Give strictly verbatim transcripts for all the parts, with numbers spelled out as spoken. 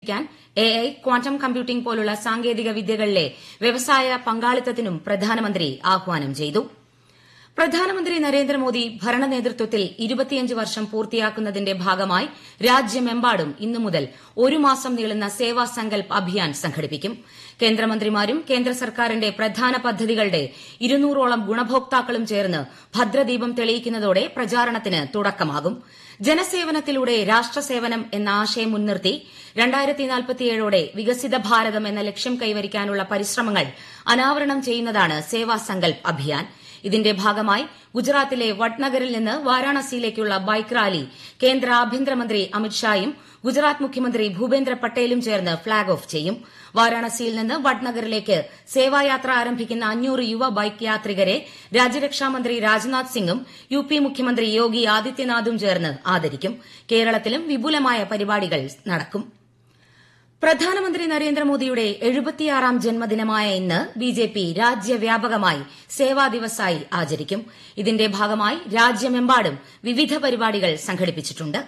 വികസിപ്പിക്കാൻ A I quantum computing പോലുള്ള സാങ്കേതിക വിദ്യകളിലെ വ്യവസായ പങ്കാളിത്തത്തിനും പ്രധാനമന്ത്രി ആഹ്വാനം ചെയ്തു. പ്രധാനമന്ത്രി നരേന്ദ്രമോദി ഭരണ നേതൃത്വത്തിൽ ഇരുപത്തിയഞ്ച് വർഷം പൂർത്തിയാക്കുന്നതിന്റെ ഭാഗമായി രാജ്യമെമ്പാടും ഇന്നു മുതൽ ഒരു മാസം നീളുന്ന സേവാ സങ്കൽപ് അഭിയാൻ സംഘടിപ്പിക്കും. കേന്ദ്രമന്ത്രിമാരും കേന്ദ്ര സർക്കാരിന്റെ പ്രധാന പദ്ധതികളുടെ ഇരുന്നൂറോളം ഗുണഭോക്താക്കളും ചേർന്ന് ഭദ്രദീപം തെളിയിക്കുന്നതോടെ പ്രചാരണത്തിന് തുടക്കമാകും. ജനസേവനത്തിലൂടെ രാഷ്ട്രസേവനം എന്ന ആശയം മുൻനിർത്തി രണ്ടായിരത്തി നാൽപ്പത്തിയേഴോടെ വികസിത ഭാരതം എന്ന ലക്ഷ്യം കൈവരിക്കാനുള്ള പരിശ്രമങ്ങൾ അനാവരണം ചെയ്യുന്നതാണ് സേവാ സങ്കൽപ് അഭിയാൻ. ഇതിന്റെ ഭാഗമായി ഗുജറാത്തിലെ വഡ്നഗറിൽ നിന്ന് വാരാണസിയിലേക്കുള്ള ബൈക്ക് റാലി കേന്ദ്ര ആഭ്യന്തരമന്ത്രി അമിത്ഷായും ഗുജറാത്ത് മുഖ്യമന്ത്രി ഭൂപേന്ദ്ര പട്ടേലും ചേർന്ന് ഫ്ളാഗ് ഓഫ് ചെയ്യും. വാരാണസിയിൽ നിന്ന് വഡ്നഗറിലേക്ക് സേവായാത്ര ആരംഭിക്കുന്ന അഞ്ഞൂറ് യുവ ബൈക്ക് യാത്രികരെ രാജ്യരക്ഷാമന്ത്രി രാജ്നാഥ് സിംഗും യു പി മുഖ്യമന്ത്രി യോഗി ആദിത്യനാഥും ചേർന്ന് ആദരിക്കും. കേരളത്തിലും വിപുലമായ പരിപാടികൾ നടക്കും. പ്രധാനമന്ത്രി നരേന്ദ്രമോദിയുടെ എഴുപത്തിയാറാം ജന്മദിനമായ ഇന്ന് ബിജെപി രാജ്യവ്യാപകമായി സേവാ ദിവസായി ആചരിക്കും. ഇതിന്റെ ഭാഗമായി രാജ്യമെമ്പാടും വിവിധ പരിപാടികൾ സംഘടിപ്പിച്ചിട്ടുണ്ട്.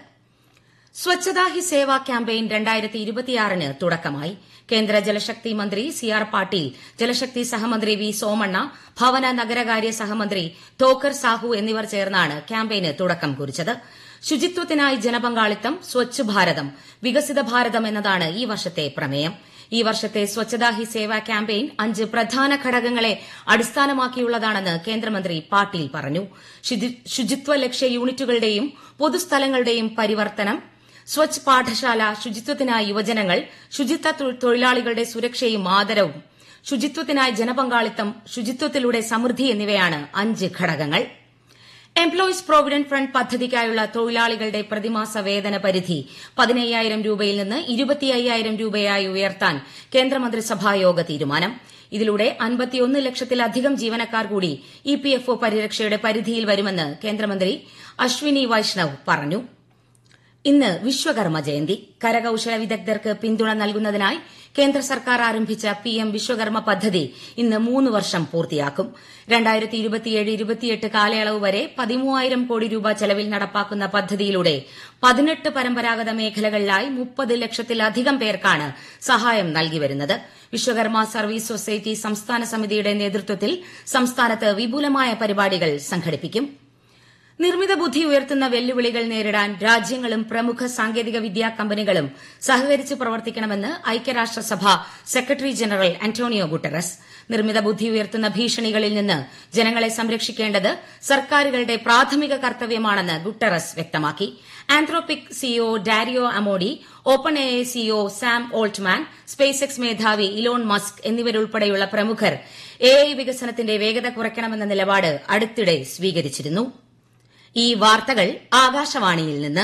സ്വച്ഛതാ ഹി സേവ ക്യാമ്പയിൻ രണ്ടായിരത്തി ഇരുപത്തിയാറിന് തുടക്കമായി. കേന്ദ്ര ജലശക്തി മന്ത്രി സി ആർ പാട്ടീൽ, ജലശക്തി സഹമന്ത്രി വി സോമണ്ണ, ഭവന നഗരകാര്യ സഹമന്ത്രി തോക്കർ സാഹു എന്നിവർ ചേർന്നാണ് ക്യാമ്പയിന് തുടക്കം കുറിച്ചത്. ശുചിത്വത്തിനായി ജനപങ്കാളിത്തം, സ്വച്ഛ് ഭാരതം, വികസിത ഭാരതം എന്നതാണ് ഈ വർഷത്തെ പ്രമേയം. ഈ വർഷത്തെ സ്വച്ഛതാ ഹി സേവ ക്യാമ്പയിൻ അഞ്ച് പ്രധാന ഘടകങ്ങളെ അടിസ്ഥാനമാക്കിയുള്ളതാണെന്ന് കേന്ദ്രമന്ത്രി പാട്ടീൽ പറഞ്ഞു. ശുചിത്വ ലക്ഷ്യ യൂണിറ്റുകളുടെയും പൊതുസ്ഥലങ്ങളുടെയും പരിവർത്തനം, സ്വച്ഛ് പാഠശാല, ശുചിത്വത്തിനായി യുവജനങ്ങൾ, ശുചിത്വ തൊഴിലാളികളുടെ സുരക്ഷയും ആദരവും, ശുചിത്വത്തിനായി ജനപങ്കാളിത്തം, ശുചിത്വത്തിലൂടെ സമൃദ്ധി എന്നിവയാണ് അഞ്ച് ഘടകങ്ങൾ. എംപ്ലോയീസ് പ്രോവിഡന്റ് ഫണ്ട് പദ്ധതിക്കായുള്ള തൊഴിലാളികളുടെ പ്രതിമാസ വേതന പരിധി പതിനയ്യായിരം രൂപയിൽ നിന്ന് ഇരുപത്തിയ്യായിരം രൂപയായി ഉയർത്താൻ കേന്ദ്രമന്ത്രിസഭാ യോഗ തീരുമാനം. ഇതിലൂടെ അൻപത്തിയൊന്ന് ലക്ഷത്തിലധികം ജീവനക്കാർ കൂടി ഇ പി എഫ് ഒ പരിരക്ഷയുടെ പരിധിയിൽ വരുമെന്ന് കേന്ദ്രമന്ത്രി അശ്വിനി വൈഷ്ണവ് പറഞ്ഞു. ഇന്ന് വിശ്വകർമ്മ ജയന്തി. കരകൌശല വിദഗ്ധർക്ക് പിന്തുണ നൽകുന്നതിനായി കേന്ദ്ര സർക്കാർ ആരംഭിച്ച പി എം വിശ്വകർമ്മ പദ്ധതി ഇന്ന് മൂന്ന് വർഷം പൂർത്തിയാക്കും. രണ്ടായിരത്തി ഇരുപത്തിയേഴ് ഇരുപത്തിയെട്ട് കാലയളവ് വരെ പതിമൂവായിരം കോടി രൂപ ചെലവിൽ നടപ്പാക്കുന്ന പദ്ധതിയിലൂടെ പതിനെട്ട് പരമ്പരാഗത മേഖലകളിലായി മുപ്പത് ലക്ഷത്തിലധികം പേർക്കാണ് സഹായം നൽകിവരുന്നത്. വിശ്വകർമ്മ സർവീസ് സൊസൈറ്റി സംസ്ഥാന സമിതിയുടെ നേതൃത്വത്തിൽ സംസ്ഥാനത്ത് വിപുലമായ പരിപാടികൾ സംഘടിപ്പിക്കും. നിർമ്മിത ബുദ്ധി ഉയർത്തുന്ന വെല്ലുവിളികൾ നേരിടാൻ രാജ്യങ്ങളും പ്രമുഖ സാങ്കേതിക വിദ്യാ കമ്പനികളും സഹകരിച്ച് പ്രവർത്തിക്കണമെന്ന് ഐക്യരാഷ്ട്രസഭ സെക്രട്ടറി ജനറൽ അന്റോണിയോ ഗുട്ടറസ്. നിർമ്മിത ബുദ്ധി ഉയർത്തുന്ന ഭീഷണികളിൽ നിന്ന് ജനങ്ങളെ സംരക്ഷിക്കേണ്ടത് സർക്കാരുകളുടെ പ്രാഥമിക കർത്തവ്യമാണെന്ന് ഗുട്ടറസ് വ്യക്തമാക്കി. Anthropic CEO ഡാരിയോ അമോഡി, open A I CEO Sam Altman, space X മേധാവി ഇലോൺ മസ്ക് എന്നിവരുൾപ്പെടെയുള്ള പ്രമുഖർ എ ഐ വികസനത്തിന്റെ വേഗത കുറയ്ക്കണമെന്ന നിലപാട് അടുത്തിടെ സ്വീകരിച്ചിരുന്നു. ഈ വാർത്തകൾ ആകാശവാണിയിൽ നിന്ന്.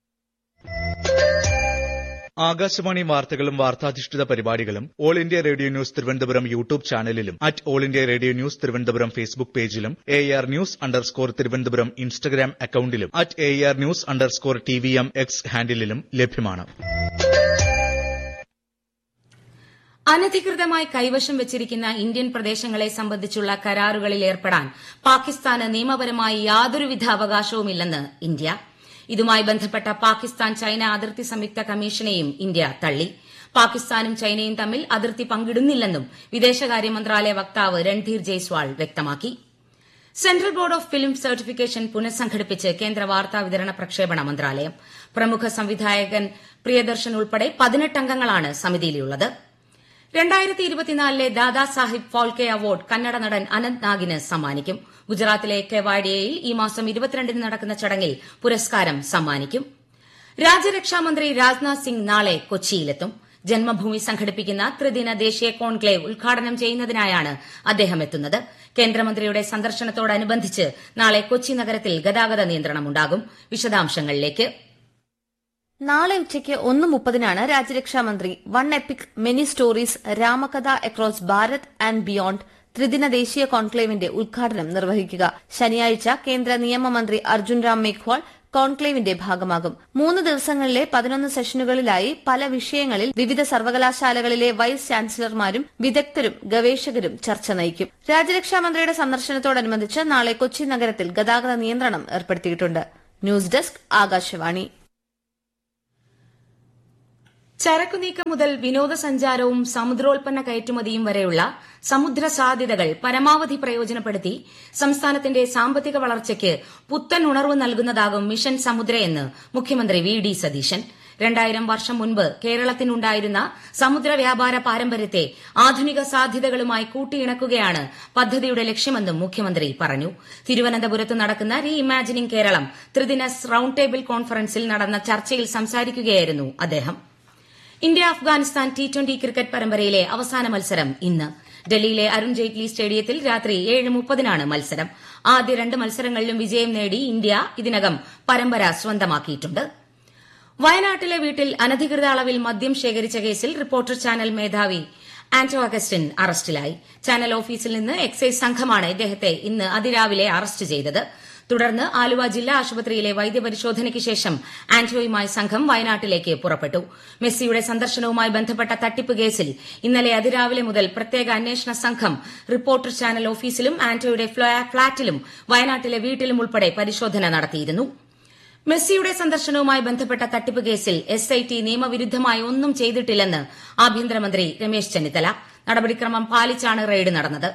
ആകാശവാണി വാർത്തകളും വാർത്താധിഷ്ഠിത പരിപാടികളും all India radio news Thiruvananthapuram YouTube ചാനലിലും at all India radio news Thiruvananthapuram Facebook പേജിലും A R news underscore Thiruvananthapuram Instagram അക്കൌണ്ടിലും at A R news underscore T V M X ഹാൻഡിലും ലഭ്യമാണ്. അനധികൃതമായി കൈവശം വെച്ചിരിക്കുന്ന ഇന്ത്യൻ പ്രദേശങ്ങളെ സംബന്ധിച്ചുള്ള കരാറുകളിൽ ഏർപ്പെടാൻ പാകിസ്ഥാന് നിയമപരമായി യാതൊരുവിധ അവകാശവുമില്ലെന്ന് ഇന്ത്യ. ഇതുമായി ബന്ധപ്പെട്ട പാകിസ്ഥാൻ ചൈന അതിർത്തി സംയുക്ത കമ്മീഷനെയും ഇന്ത്യ തള്ളി. പാകിസ്ഥാനും ചൈനയും തമ്മിൽ അതിർത്തി പങ്കിടുന്നില്ലെന്നും വിദേശകാര്യ മന്ത്രാലയ വക്താവ് രൺധീർ ജയ്സ്വാൾ വ്യക്തമാക്കി. Central board of film certification പുനഃസംഘടിപ്പിച്ച് കേന്ദ്ര വാർത്താ വിതരണ പ്രക്ഷേപണ മന്ത്രാലയം. പ്രമുഖ സംവിധായകൻ പ്രിയദർശൻ ഉൾപ്പെടെ പതിനെട്ട് അംഗങ്ങളാണ് സമിതിയിലുള്ളത്. രണ്ടായിരത്തി ഇരുപത്തിനാലിലെ ദാദാ സാഹിബ് ഫാൽക്കെ അവാർഡ് കന്നഡ നടൻ അനന്ത് നാഗിന് സമ്മാനിക്കും. ഗുജറാത്തിലെ കെവാഡിയയിൽ ഈ മാസം ഇരുപത്തിരണ്ടിന് നടക്കുന്ന ചടങ്ങിൽ പുരസ്കാരം സമ്മാനിക്കും. രാജ്യരക്ഷാമന്ത്രി രാജ്നാഥ് സിംഗ് നാളെ കൊച്ചിയിലെത്തും. ജന്മഭൂമി സംഘടിപ്പിക്കുന്ന ത്രിദിന ദേശീയ കോൺക്ലേവ് ഉദ്ഘാടനം ചെയ്യുന്നതിനായാണ് അദ്ദേഹം എത്തുന്നത്. കേന്ദ്രമന്ത്രിയുടെ സന്ദർശനത്തോടനുബന്ധിച്ച് നാളെ കൊച്ചി നഗരത്തിൽ ഗതാഗത നിയന്ത്രണമുണ്ടാകും. വിശദാംശങ്ങളിലേക്ക്. നാളെ ഉച്ചയ്ക്ക് ഒന്ന് മുപ്പതിനാണ് രാജ്യരക്ഷാമന്ത്രി one EPIC many stories Ramakatha across Bharat and beyond ത്രിദിന ദേശീയ കോൺക്ലേവിന്റെ ഉദ്ഘാടനം നിർവഹിക്കുക. ശനിയാഴ്ച കേന്ദ്ര നിയമമന്ത്രി അർജുൻ റാം മേഘ്വാൾ കോൺക്ലേവിന്റെ ഭാഗമാകും. മൂന്ന് ദിവസങ്ങളിലെ പതിനൊന്ന് സെഷനുകളിലായി പല വിഷയങ്ങളിൽ വിവിധ സർവകലാശാലകളിലെ വൈസ് ചാൻസലർമാരും വിദഗ്ധരും ഗവേഷകരും ചർച്ച നയിക്കും. രാജ്യരക്ഷാമന്ത്രിയുടെ സന്ദർശനത്തോടനുബന്ധിച്ച് നാളെ കൊച്ചി നഗരത്തിൽ ഗതാഗത നിയന്ത്രണം ഏർപ്പെടുത്തിയിട്ടുണ്ട്. News desk Akashvani. ചരക്കുനീക്കം മുതൽ വിനോദസഞ്ചാരവും സമുദ്രോൽപ്പന്ന കയറ്റുമതിയും വരെയുള്ള സമുദ്ര സാധ്യതകൾ പരമാവധി പ്രയോജനപ്പെടുത്തി സംസ്ഥാനത്തിന്റെ സാമ്പത്തിക വളർച്ചയ്ക്ക് പുത്തൻ ഉണർവ് നൽകുന്നതാകും മിഷൻ സമുദ്രയെന്ന് മുഖ്യമന്ത്രി വി ഡി സതീശൻ. രണ്ടായിരം വർഷം മുൻപ് കേരളത്തിനുണ്ടായിരുന്ന സമുദ്ര വ്യാപാര പാരമ്പര്യത്തെ ആധുനിക സാധ്യതകളുമായി കൂട്ടിയിണക്കുകയാണ് പദ്ധതിയുടെ ലക്ഷ്യമെന്നും മുഖ്യമന്ത്രി പറഞ്ഞു. തിരുവനന്തപുരത്ത് നടക്കുന്ന റീ ഇമാജിനിംഗ് കേരളം ത്രിദിന റൌണ്ട് ടേബിൾ കോൺഫറൻസിൽ നടന്ന ചർച്ചയിൽ സംസാരിക്കുകയായിരുന്നു അദ്ദേഹം. India Afghanistan T twenty cricket പരമ്പരയിലെ അവസാന മത്സരം ഇന്ന് ഡൽഹിയിലെ അരുൺ ജെയ്റ്റ്ലി സ്റ്റേഡിയത്തിൽ രാത്രി ഏഴ് മുപ്പതിനാണ് മത്സരം. ആദ്യ രണ്ട് മത്സരങ്ങളിലും വിജയം നേടി ഇന്ത്യ ഇതിനകം പരമ്പര സ്വന്തമാക്കിയിട്ടുണ്ട്. വയനാട്ടിലെ വീട്ടിൽ അനധികൃത അളവിൽ മദ്യം ശേഖരിച്ച കേസിൽ റിപ്പോർട്ടർ ചാനൽ മേധാവി ആന്റോ അഗസ്റ്റിൻ അറസ്റ്റിലായി. ചാനൽ ഓഫീസിൽ നിന്ന് എക്സൈസ് സംഘമാണ് ഇദ്ദേഹത്തെ ഇന്ന് അതിരാവിലെ അറസ്റ്റ് ചെയ്തത്. തുടർന്ന് ആലുവ ജില്ലാ ആശുപത്രിയിലെ വൈദ്യപരിശോധനയ്ക്ക് ശേഷം ആന്റോയുമായി സംഘം വയനാട്ടിലേക്ക് പുറപ്പെട്ടു. മെസ്സിയുടെ സന്ദർശനവുമായി ബന്ധപ്പെട്ട തട്ടിപ്പ് കേസിൽ ഇന്നലെ അതിരാവിലെ മുതൽ പ്രത്യേക അന്വേഷണ സംഘം റിപ്പോർട്ടർ ചാനൽ ഓഫീസിലും ആന്റോയുടെ ഫ്ളാറ്റിലും വയനാട്ടിലെ വീട്ടിലും ഉൾപ്പെടെ പരിശോധന നടത്തിയിരുന്നു. മെസ്സിയുടെ സന്ദർശനവുമായി ബന്ധപ്പെട്ട തട്ടിപ്പ് കേസിൽ എസ് ഐ ടി നിയമവിരുദ്ധമായി ഒന്നും ചെയ്തിട്ടില്ലെന്ന് ആഭ്യന്തരമന്ത്രി രമേശ് ചെന്നിത്തല. നടപടിക്രമം പാലിച്ചാണ് റെയ്ഡ് നടന്നത്.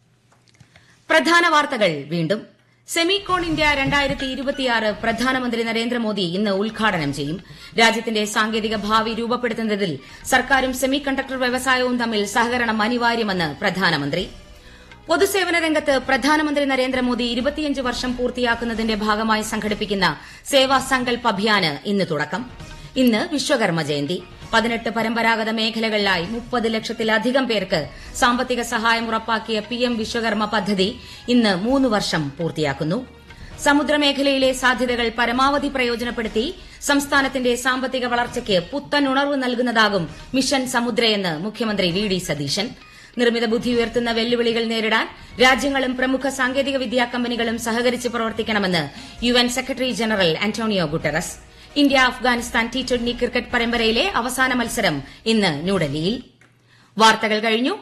പ്രധാന വാർത്തകൾ വീണ്ടും. സെമികോൺ ഇന്ത്യ രണ്ടായിരത്തി ഇരുപത്തിയാറ് പ്രധാനമന്ത്രി നരേന്ദ്രമോദി ഇന്ന് ഉദ്ഘാടനം ചെയ്യും. രാജ്യത്തിന്റെ സാങ്കേതിക ഭാവി രൂപപ്പെടുത്തുന്നതിൽ സർക്കാരും സെമി കണ്ടക്ടർ വ്യവസായവും തമ്മിൽ സഹകരണം അനിവാര്യമെന്ന് പ്രധാനമന്ത്രി. പൊതുസേവന രംഗത്ത് പ്രധാനമന്ത്രി നരേന്ദ്രമോദി ഇരുപത്തിയഞ്ച് വർഷം പൂർത്തിയാക്കുന്നതിന്റെ ഭാഗമായി സംഘടിപ്പിക്കുന്ന സേവാ സങ്കൽപ് അഭിയാന് ഇന്ന് തുടക്കം. ഇന്ന് വിശ്വകർമ്മ ജയന്തി. പതിനെട്ട് പരമ്പരാഗത മേഖലകളിലായി മുപ്പത് ലക്ഷത്തിലധികം പേർക്ക് സാമ്പത്തിക സഹായം ഉറപ്പാക്കിയ പി എം വിശ്വകർമ്മ പദ്ധതി ഇന്ന് മൂന്ന് വർഷം പൂർത്തിയാക്കുന്നു. സമുദ്രമേഖലയിലെ സാധ്യതകൾ പരമാവധി പ്രയോജനപ്പെടുത്തി സംസ്ഥാനത്തിന്റെ സാമ്പത്തിക വളർച്ചയ്ക്ക് പുത്തൻ ഉണർവ് നൽകുന്നതാകും മിഷൻ സമുദ്രയെന്ന് മുഖ്യമന്ത്രി വി ഡി സതീശൻ. നിർമ്മിത ബുദ്ധി ഉയർത്തുന്ന വെല്ലുവിളികൾ നേരിടാൻ രാജ്യങ്ങളും പ്രമുഖ സാങ്കേതിക വിദ്യാ കമ്പനികളും സഹകരിച്ച് പ്രവർത്തിക്കണമെന്ന് U N secretary general Antonio Guterres. India Afghanistan T twenty cricket പരമ്പരയിലെ അവസാന മത്സരം ഇന്ന് ന്യൂഡൽഹിയിൽ. വാർത്തകൾ കഴിഞ്ഞു.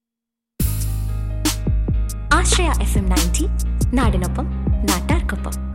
ആശ്രയ എഫ് എം നയൻറ്റി നാടിനൊപ്പം നാട്ടാർക്കൊപ്പം.